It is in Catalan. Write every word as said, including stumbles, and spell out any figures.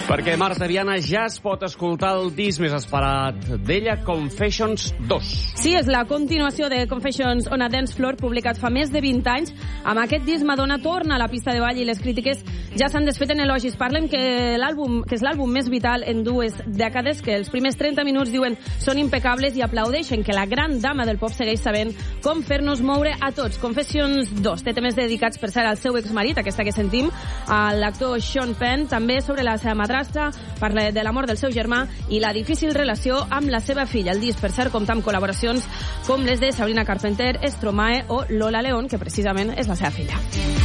Perquè Marta Viana ja es pot escoltar el disc més esperat d'ella, Confessions dos. Sí, és la continuació de Confessions on a Dance Floor, publicat fa més de vint anys. Amb aquest disc, Madonna torna a la pista de ball i les crítiques ja s'han desfet en elogis. Parlem que l'àlbum que és l'àlbum més vital en dues dècades, que els primers trenta minuts, diuen, són impecables i aplaudeixen que la gran dama del pop segueix sabent com fer-nos moure a tots. Confessions dos té temes dedicats, per cert, al seu exmarit, aquesta que sentim, a l'actor Sean Penn, també sobre la seva madrastra, parla de l'amor del seu germà i la difícil relació amb la seva filla. El disc, per cert, compta amb col·laboracions com les de Sabrina Carpenter, Stromae o Lola León, que precisament és la seva filla.